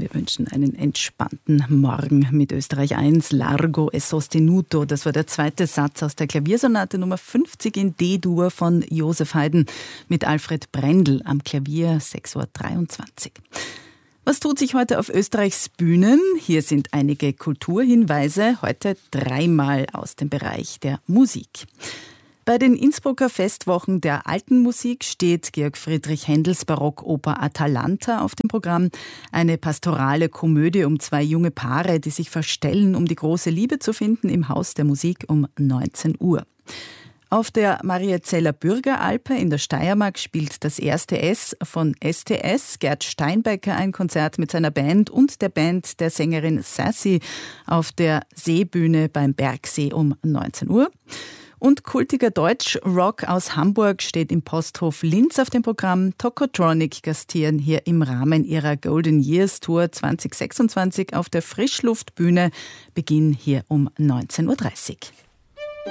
Wir wünschen einen entspannten Morgen mit Österreich 1, Largo e sostenuto. Das war der zweite Satz aus der Klaviersonate Nummer 50 in D-Dur von Josef Haydn mit Alfred Brendel am Klavier, 6.23 Uhr. Was tut sich heute auf Österreichs Bühnen? Hier sind einige Kulturhinweise, heute dreimal aus dem Bereich der Musik. Bei den Innsbrucker Festwochen der alten Musik steht Georg Friedrich Händels Barockoper Atalanta auf dem Programm. Eine pastorale Komödie um zwei junge Paare, die sich verstellen, um die große Liebe zu finden, im Haus der Musik um 19 Uhr. Auf der Mariazeller Bürgeralpe in der Steiermark spielt das erste S von STS, Gerd Steinbecker, ein Konzert mit seiner Band und der Band der Sängerin Sassy auf der Seebühne beim Bergsee um 19 Uhr. Und kultiger Deutsch-Rock aus Hamburg steht im Posthof Linz auf dem Programm. Tokotronic gastieren hier im Rahmen ihrer Golden Years Tour 2026 auf der Frischluftbühne. Beginn hier um 19.30 Uhr.